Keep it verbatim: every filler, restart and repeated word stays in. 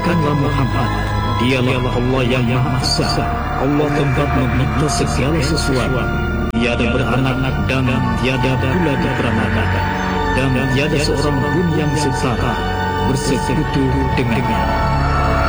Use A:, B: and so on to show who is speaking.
A: Katakanlah Muhammad, dialah Allah yang Maha Esa, Allah tempat meminta segala sesuatu. Tiada beranak dan tiada pula diperanakan, dan tiada seorang pun yang setara bersekutu dengannya.